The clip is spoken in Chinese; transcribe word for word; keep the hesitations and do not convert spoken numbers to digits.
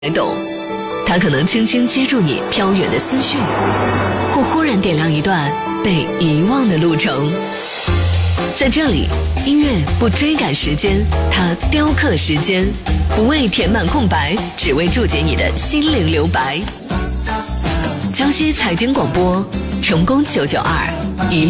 懂，它可能轻轻接住你飘远的思绪，或忽然点亮一段被遗忘的路程。在这里，音乐不追赶时间，它雕刻时间，不为填满空白，只为注解你的心灵留白。江西财经广播，成功九九二一。